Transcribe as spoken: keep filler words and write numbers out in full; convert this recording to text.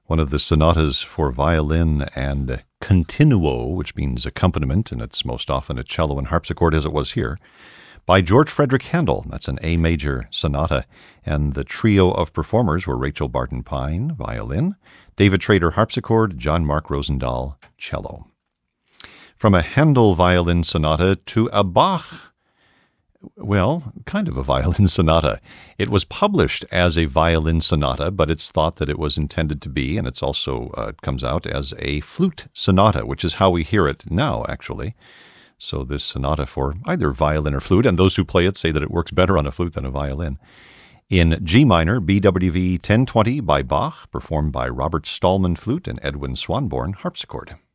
one of the sonatas for violin and continuo, which means accompaniment, and it's most often a cello and harpsichord, as it was here, by George Frederick Handel. That's an A major sonata. And the trio of performers were Rachel Barton Pine, violin, David Trader, harpsichord, John Mark Rosendahl, cello. From a Handel violin sonata to a Bach, well, kind of a violin sonata. It was published as a violin sonata, but it's thought that it was intended to be, and it's also uh, it comes out as a flute sonata, which is how we hear it now, actually. So this sonata for either violin or flute, and those who play it say that it works better on a flute than a violin. In G minor, B W V ten twenty by Bach, performed by Robert Stallman flute and Edwin Swanborn harpsichord.